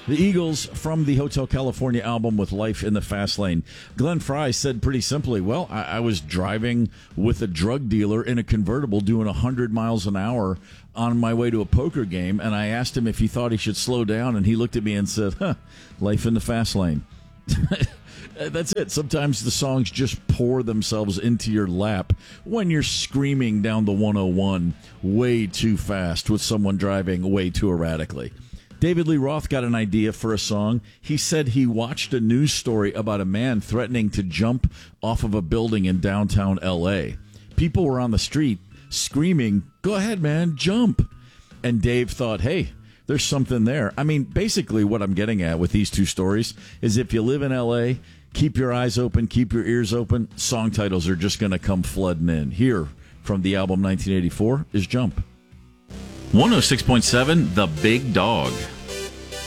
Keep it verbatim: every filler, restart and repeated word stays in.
The Eagles from the Hotel California album with Life in the Fast Lane. Glenn Frey said pretty simply, well, I, I was driving with a drug dealer in a convertible doing one hundred miles an hour on my way to a poker game, and I asked him if he thought he should slow down, and he looked at me and said, huh, life in the fast lane. That's it. Sometimes the songs just pour themselves into your lap when you're screaming down the one oh one way too fast with someone driving way too erratically. David Lee Roth got an idea for a song. He said he watched a news story about a man threatening to jump off of a building in downtown L A. People were on the street screaming, "Go ahead, man, jump." And Dave thought, hey, there's something there. I mean, basically what I'm getting at with these two stories is if you live in L A, keep your eyes open, keep your ears open. Song titles are just going to come flooding in. Here from the album nineteen eighty-four is Jump. one oh six point seven The Big Dog.